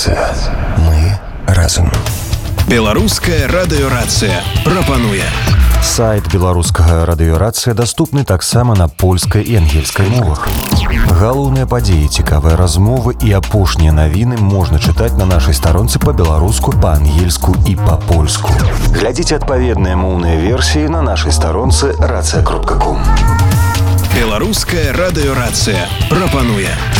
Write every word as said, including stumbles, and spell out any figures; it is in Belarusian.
Рацыя. Мы разам. Беларуская радыёрацыя прапануе. Сайт беларускага радыёрацыя даступны таксама на польскай і ангельскай мовах. Галоўныя падзеі, цікавыя размовы і апошнія навіны можна чытаць на нашай старонцы па-беларуску, па-ангельску і па-польску. Глядзіце адпаведныя моўныя версіі на нашай старонцы рацыя кропка ком. Беларуская радыёрацыя прапануе.